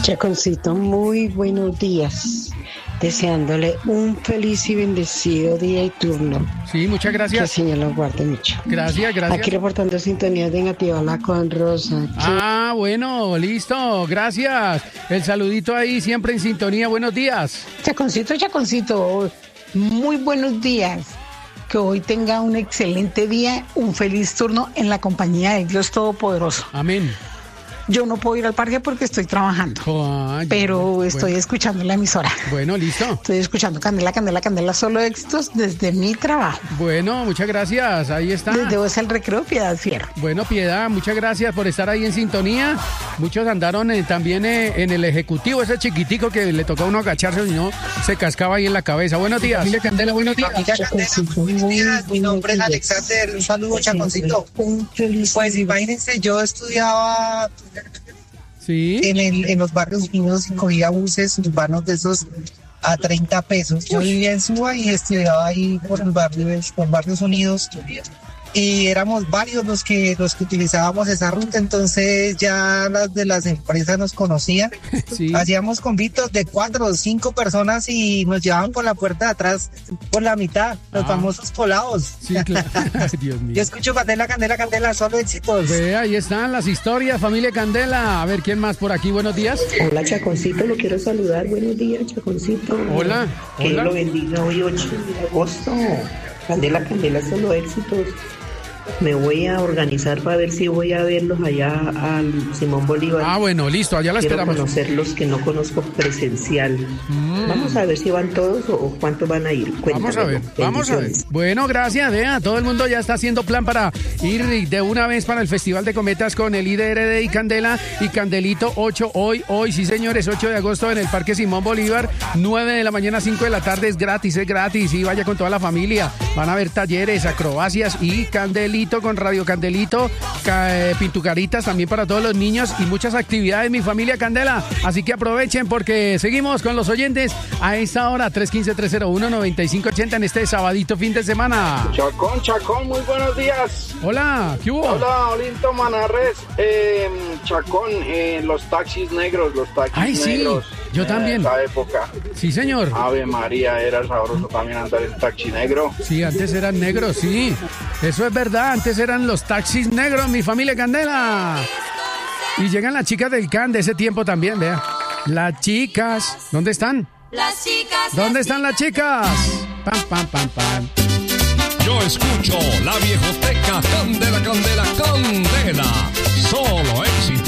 Chaconcito, muy buenos días. Deseándole un feliz y bendecido día y turno. Sí, muchas gracias. Que el Señor lo guarde mucho. Gracias. Aquí reportando sintonía de Ngatibala con Rosa. Ah, bueno, listo, gracias. El saludito ahí, siempre en sintonía. Buenos días. Chaconcito, muy buenos días. Que hoy tenga un excelente día, un feliz turno en la compañía de Dios Todopoderoso. Amén. Yo no puedo ir al parque porque estoy trabajando, pero estoy escuchando la emisora. Bueno, listo. Estoy escuchando Candela, solo éxitos desde mi trabajo. Bueno, muchas gracias, ahí está. Desde vos el recreo, Piedad Fierro. Bueno, Piedad, muchas gracias por estar ahí en sintonía. Muchos andaron también en el ejecutivo, ese chiquitico que le tocó a uno agacharse, si no, se cascaba ahí en la cabeza. Buenos días. Familia Candela, buenos días. Buenos días, mi nombre es Alexander, un saludo, Chaconcito. Pues imagínense, yo estudiaba en los barrios unidos y cogía buses urbanos de esos a 30 pesos. Yo vivía en Suba y estudiaba ahí por barrios unidos. Y éramos varios los que utilizábamos esa ruta, entonces ya las de las empresas nos conocían. Sí. Hacíamos convitos de 4 o 5 personas y nos llevaban por la puerta de atrás por la mitad, los famosos colados. Sí, claro. Dios mío. Yo escucho Candela, solo éxitos. Ve, ahí están las historias, familia Candela. A ver, ¿quién más por aquí? Buenos días. Hola, Chaconcito, lo quiero saludar. Buenos días, Chaconcito. Hola. Que Dios lo bendiga hoy 8 de agosto. Candela, solo éxitos. Me voy a organizar para ver si voy a verlos allá al Simón Bolívar. Ah, bueno, listo, allá la esperamos. Quiero conocer los que no conozco presencial. Vamos a ver si van todos o cuántos van a ir. Cuéntame. Vamos a ver. Bueno, gracias, vea, todo el mundo ya está haciendo plan para ir de una vez para el Festival de Cometas con el IDRD y Candela y Candelito 8 hoy, sí señores, 8 de agosto en el Parque Simón Bolívar, 9 de la mañana, 5 de la tarde, es gratis, y vaya con toda la familia. Van a ver talleres, acrobacias y Candelito con Radio Candelito, pintucaritas también para todos los niños y muchas actividades, mi familia Candela. Así que aprovechen porque seguimos con los oyentes a esta hora, 315-301-9580 en este sabadito fin de semana. Chacón, muy buenos días. Hola, ¿qué hubo? Hola, Olinto Manarres. Chacón, los taxis negros, Ay, negros. Sí, yo también. En esa época. Sí, señor. Ave María, era sabroso también andar en taxi negro. Sí, antes eran negros, sí. Eso es verdad, antes eran los taxis negros, mi familia Candela. Y llegan las chicas del CAN de ese tiempo también, vea. Las chicas, ¿dónde están? Las chicas. ¿Dónde están las chicas? Pam. Yo escucho la viejoteca Candela. Solo éxito.